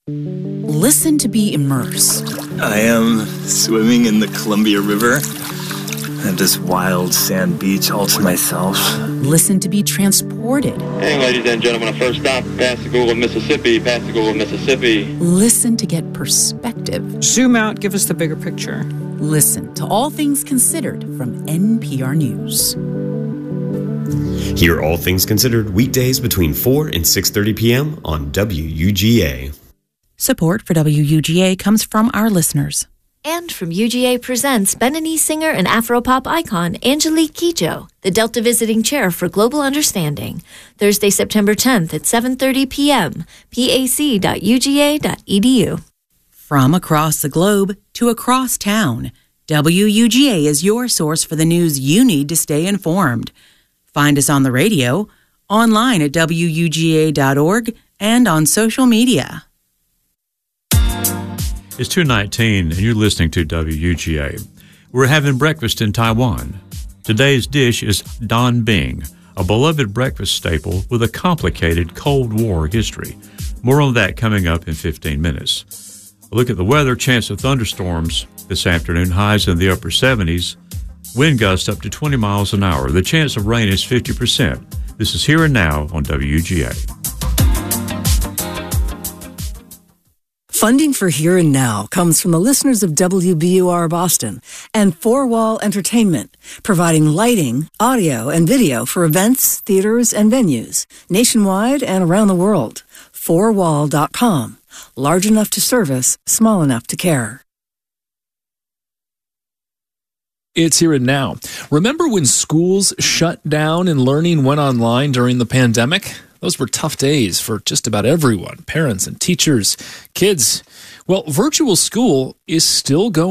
Listen to be immersed. I am swimming in the Columbia River. I have this wild sand beach all to myself. Listen to be transported. Hey, ladies and gentlemen, our first stop, Pascagoula, Mississippi. Pascagoula, Mississippi. Listen to get perspective. Zoom out, give us the bigger picture. Listen to All Things Considered from NPR News. Hear All Things Considered weekdays between 4 and 6:30 p.m. on WUGA. Support for WUGA comes from our listeners. And from UGA presents Beninese singer and Afropop icon Angelique Kidjo, the Delta Visiting Chair for Global Understanding. Thursday, September 10th at 7:30 p.m. pac.uga.edu. From across the globe to across town, WUGA is your source for the news you need to stay informed. Find us on the radio, online at WUGA.org, and on social media. It's 2:19, and you're listening to WUGA. We're having breakfast in Taiwan. Today's dish is Dan Bing, a beloved breakfast staple with a complicated Cold War history. More on that coming up in 15 minutes. A look at the weather, chance of thunderstorms this afternoon, highs in the upper 70s, wind gusts up to 20 miles an hour. The chance of rain is 50%. This is Here and Now on WUGA. Funding for Here and Now comes from the listeners of WBUR Boston and Four Wall Entertainment, providing lighting, audio, and video for events, theaters, and venues nationwide and around the world. Fourwall.com. Large enough to service, small enough to care. It's Here and Now. Remember when schools shut down and learning went online during the pandemic? Those were tough days for just about everyone, parents and teachers, kids. Well, virtual school is still going